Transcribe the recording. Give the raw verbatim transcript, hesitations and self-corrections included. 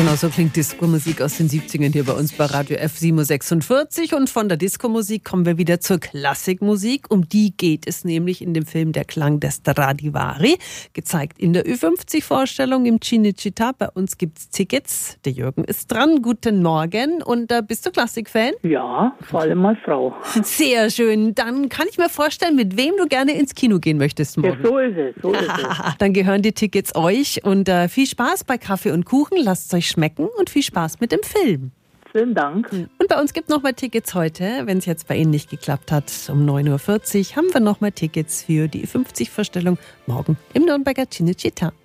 Genau, so klingt Disco-Musik aus den siebzigern hier bei uns bei Radio F siebenhundertsechsundvierzig. Und von der Disco-Musik kommen wir wieder zur Klassikmusik. Um die geht es nämlich in dem Film Der Klang des Stradivari. Gezeigt in der Ü fünfzig Vorstellung im Cinecittà. Bei uns gibt's Tickets. Der Jürgen ist dran. Guten Morgen. Und äh, bist du Klassikfan? Ja, vor allem als Frau. Sehr schön. Dann kann ich mir vorstellen, mit wem du gerne ins Kino gehen möchtest morgen. Ja, so ist es. So ist es. Dann gehören die Tickets euch. Und äh, viel Spaß bei Kaffee und Kuchen. Lasst euch schmecken und viel Spaß mit dem Film. Vielen Dank. Und bei uns gibt es nochmal Tickets heute. Wenn es jetzt bei Ihnen nicht geklappt hat, um neun Uhr vierzig haben wir nochmal Tickets für die fünfzig Vorstellung morgen im Nürnberger Cinecittà.